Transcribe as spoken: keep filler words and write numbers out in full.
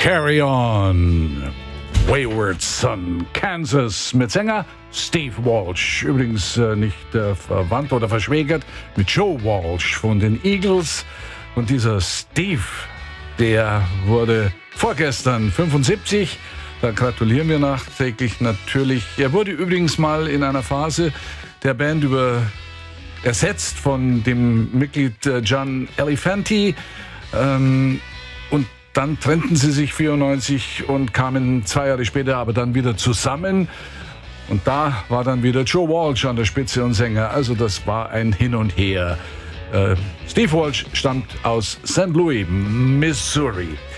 Carry On, Wayward Son, Kansas mit Sänger Steve Walsh, übrigens äh, nicht äh, verwandt oder verschwägert mit Joe Walsh von den Eagles. Und dieser Steve, der wurde vorgestern fünfundsiebzig. Da gratulieren wir nachträglich natürlich. Er wurde übrigens mal in einer Phase der Band über ersetzt von dem Mitglied äh, John Elefanti. Ähm, und dann trennten sie sich vierundneunzig und kamen zwei Jahre später aber dann wieder zusammen. Und da war dann wieder Joe Walsh an der Spitze und Sänger. Also das war ein Hin und Her. Äh, Steve Walsh stammt aus Saint Louis, Missouri.